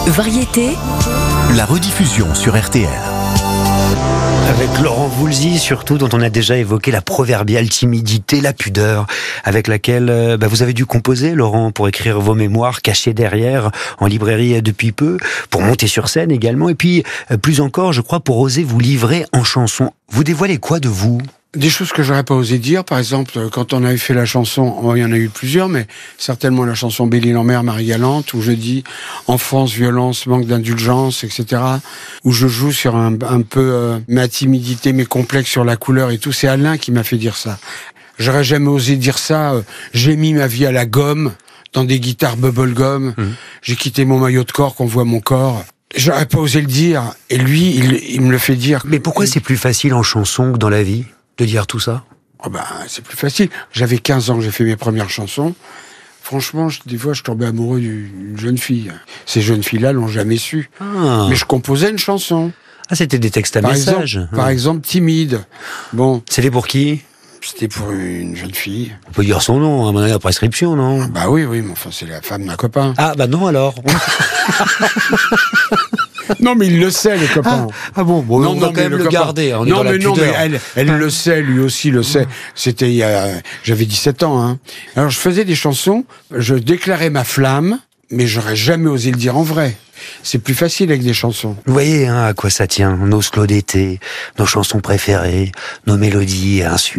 Variété, La rediffusion sur RTL. Avec Laurent Voulzy, surtout, dont on a déjà évoqué la proverbiale timidité, la pudeur, avec laquelle vous avez dû composer, Laurent, pour écrire vos mémoires cachées derrière, en librairie depuis peu, pour monter sur scène également, et puis, plus encore, je crois, pour oser vous livrer en chanson. Vous dévoilez quoi de vous ? Des choses que j'aurais pas osé dire, par exemple, quand on avait fait la chanson, il y en a eu plusieurs, mais certainement la chanson Belle-Île-en-Mer, Marie-Galante, où je dis enfance, violence, manque d'indulgence, etc., où je joue sur un peu ma timidité, mes complexes sur la couleur et tout. C'est Alain qui m'a fait dire ça. J'aurais jamais osé dire ça. J'ai mis ma vie à la gomme, dans des guitares bubblegum. J'ai quitté mon maillot de corps, qu'on voit mon corps. J'aurais pas osé le dire. Et lui, il me le fait dire. Mais pourquoi c'est plus facile en chanson que dans la vie de dire tout ça ? C'est plus facile. J'avais 15 ans que j'ai fait mes premières chansons. Franchement, des fois, je tombais amoureux d'une jeune fille. Ces jeunes filles-là l'ont jamais su. Ah. Mais je composais une chanson. Ah, c'était des textes à Par message. Par exemple, Timide. Bon, C'était pour qui ? c'était pour une jeune fille. On peut dire son nom, à mon avis, la prescription, non ? Bah oui, mais enfin, c'est la femme d'un copain. Ah, non alors. Non, mais il le sait, le copain. Ah bon, on va quand même le copain. garder. On est Non, dans la mais pudeur. elle le sait, lui aussi le sait. C'était j'avais 17 ans, hein. Alors, je faisais des chansons, je déclarais ma flamme, mais j'aurais jamais osé le dire en vrai. C'est plus facile avec des chansons. Vous voyez à quoi ça tient, nos slows d'été, nos chansons préférées, nos mélodies insultes.